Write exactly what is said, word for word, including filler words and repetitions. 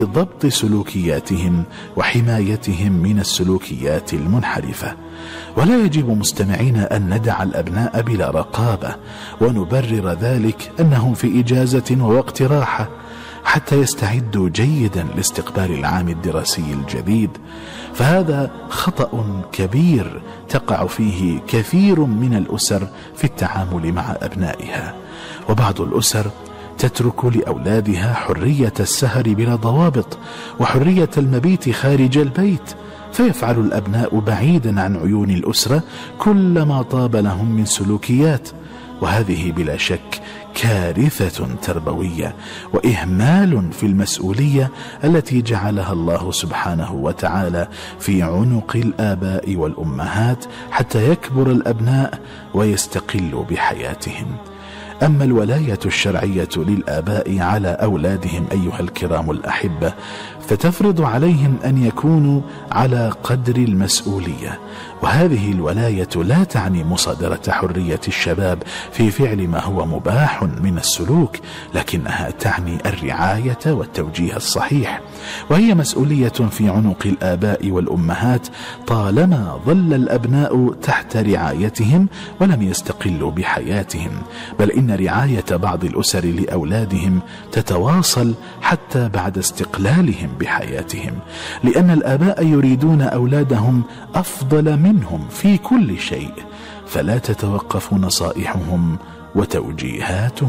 ضبط سلوكياتهم وحمايتهم من السلوكيات المنحرفة. ولا يجب مستمعين أن ندع الأبناء بلا رقابة ونبرر ذلك أنهم في إجازة ووقت راحة حتى يستعدوا جيدا لاستقبال العام الدراسي الجديد، فهذا خطأ كبير تقع فيه كثير من الأسر في التعامل مع أبنائها. وبعض الأسر تترك لأولادها حرية السهر بلا ضوابط وحرية المبيت خارج البيت، فيفعل الأبناء بعيدا عن عيون الأسرة كل ما طاب لهم من سلوكيات، وهذه بلا شك كارثة تربوية وإهمال في المسؤولية التي جعلها الله سبحانه وتعالى في عنق الآباء والأمهات حتى يكبر الأبناء ويستقلوا بحياتهم. أما الولاية الشرعية للآباء على أولادهم أيها الكرام الأحبة فتفرض عليهم أن يكونوا على قدر المسؤولية، وهذه الولاية لا تعني مصادرة حرية الشباب في فعل ما هو مباح من السلوك، لكنها تعني الرعاية والتوجيه الصحيح، وهي مسؤولية في عنق الآباء والأمهات طالما ظل الأبناء تحت رعايتهم ولم يستقلوا بحياتهم، بل إن رعاية بعض الأسر لأولادهم تتواصل حتى بعد استقلالهم بحياتهم، لأن الآباء يريدون أولادهم أفضل منهم في كل شيء، فلا تتوقف نصائحهم وتوجيهاتهم.